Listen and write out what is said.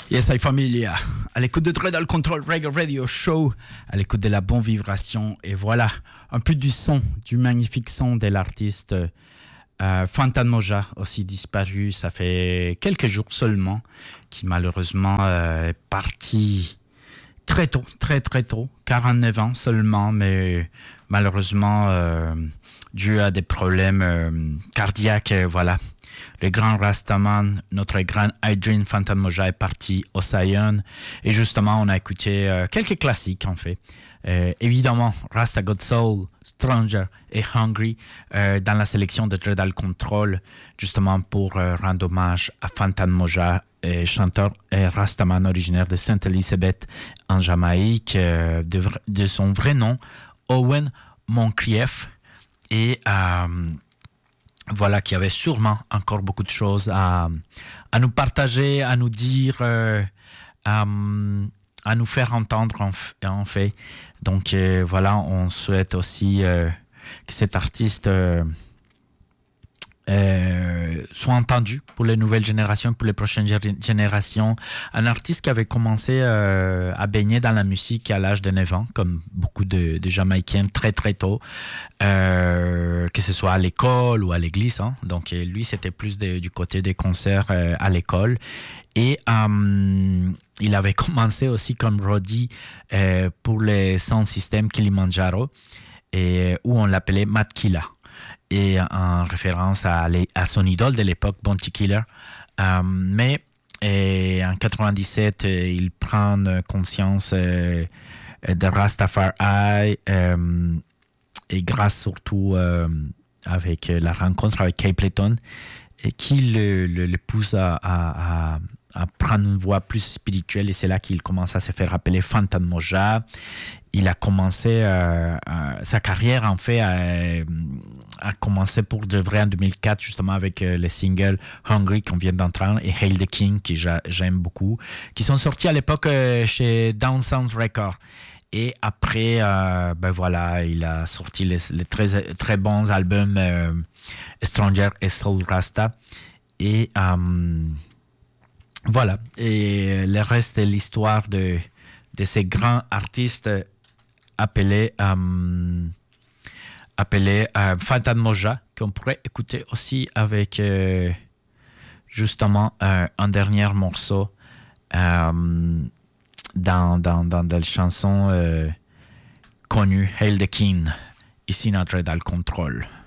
Yes, hi familia. À l'écoute de Dreadal Control Reggae Radio Show, à l'écoute de la bonne vibration. Et voilà, un peu du son, du magnifique son de l'artiste Fantan Mojah, aussi disparu. Ça fait quelques jours seulement, qui malheureusement est parti très tôt, très tôt, 49 ans seulement, mais malheureusement dû à des problèmes cardiaques, voilà. Le grand Rastaman, notre grand Adrian Fantan Mojah est parti au Zion. Et justement, on a écouté quelques classiques, en fait. Évidemment, Rasta God Soul, Stranger et Hungry dans la sélection de Dreadal Control, justement pour rendre hommage à Fantan Mojah, chanteur Rastaman originaire de Sainte-Élisabeth en Jamaïque, de son vrai nom, Owen Moncrief. Et voilà, qui avait sûrement encore beaucoup de choses à nous partager, à nous dire, à nous faire entendre en fait. Donc voilà, on souhaite aussi que cet artiste soit entendu pour les nouvelles générations, pour les prochaines générations. Un artiste qui avait commencé à baigner dans la musique à l'âge de 9 ans, comme beaucoup de Jamaïcains très tôt, que ce soit à l'école ou à l'église. Hein. Donc lui, c'était plus du côté des concerts à l'école. Et il avait commencé aussi comme roadie pour les sound system Kilimanjaro, où on l'appelait Matkila. Et en référence à son idole de l'époque, Bounty Killer. Mais en 97, il prend conscience de Rastafari et grâce surtout avec la rencontre avec Capleton, qui le pousse à prendre une voie plus spirituelle, et c'est là qu'il commence à se faire appeler Fantan Mojah. Il a commencé sa carrière, en fait, a commencé pour de vrai en 2004, justement avec les singles Hungry qu'on vient d'entendre et Hail the King, que j'aime beaucoup, qui sont sortis à l'époque chez Down Sound Records. Et après, voilà, il a sorti les très bons albums Stranger et Soul Rasta. Et voilà, et le reste de l'histoire de ces grands artistes appelés Fantan Mojah, qu'on pourrait écouter aussi avec justement un dernier morceau dans la chanson connue Hail the King, ici dans Dreadal Control.